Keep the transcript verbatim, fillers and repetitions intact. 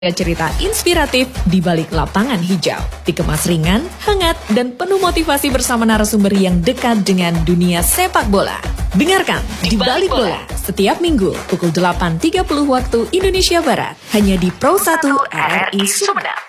Cerita inspiratif di balik lapangan hijau, dikemas ringan, hangat, dan penuh motivasi bersama narasumber yang dekat dengan dunia sepak bola. Dengarkan Di Balik Bola setiap minggu pukul delapan tiga puluh waktu Indonesia Barat hanya di Pro satu R R I Sumedang.